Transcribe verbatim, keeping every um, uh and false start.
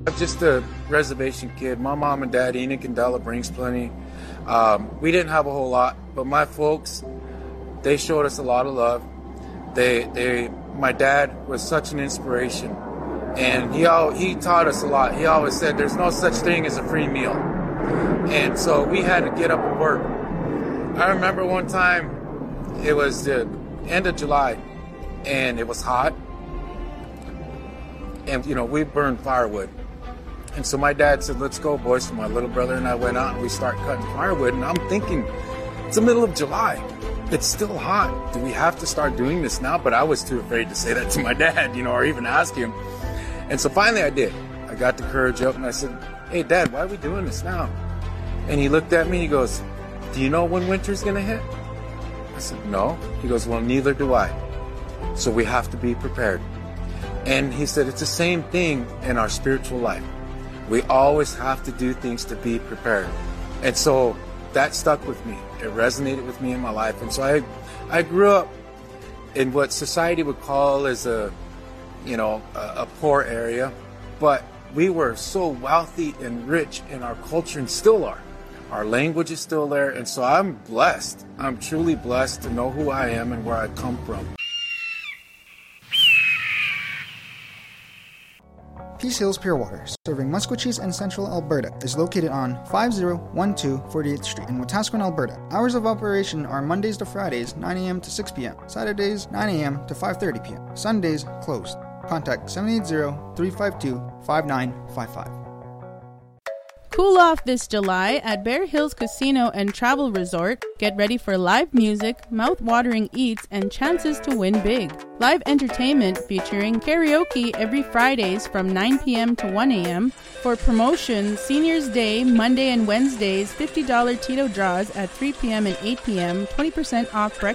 Just a reservation kid. My mom and dad, Enoch and Della, brings plenty. Um, we didn't have a whole lot, but my folks, they showed us a lot of love. They, they, my dad was such an inspiration, and he al- he taught us a lot. He always said, "There's no such thing as a free meal," and so we had to get up and work. I remember one time, it was the end of July, and it was hot, and you know we burned firewood. And so my dad said, "Let's go, boys." So my little brother and I went out and we start cutting firewood. And I'm thinking, it's the middle of July. It's still hot. Do we have to start doing this now? But I was too afraid to say that to my dad, you know, or even ask him. And so finally I did. I got the courage up and I said, "Hey, Dad, why are we doing this now?" And he looked at me and he goes, "Do you know when winter's going to hit?" I said, "No." He goes, "Well, neither do I. So we have to be prepared." And he said, it's the same thing in our spiritual life. We always have to do things to be prepared. And so that stuck with me. It resonated with me in my life. And so I I grew up in what society would call as a, you know, a, a poor area. But we were so wealthy and rich in our culture and still are. Our language is still there. And so I'm blessed. I'm truly blessed to know who I am and where I come from. Peace Hills Pure Water, serving Musqueam and Central Alberta, is located on five oh one two forty-eighth Street in Wetaskiwin, Alberta. Hours of operation are Mondays to Fridays, nine a.m. to six p.m., Saturdays, nine a.m. to five thirty p.m., Sundays, closed. Contact seven eight zero, three five two, five nine five five. Cool off this July at Bear Hills Casino and Travel Resort. Get ready for live music, mouth-watering eats, and chances to win big. Live entertainment featuring karaoke every Fridays from nine p.m. to one a.m. For promotion, Seniors Day, Monday and Wednesdays, fifty dollars Tito draws at three p.m. and eight p.m., twenty percent off breakfast.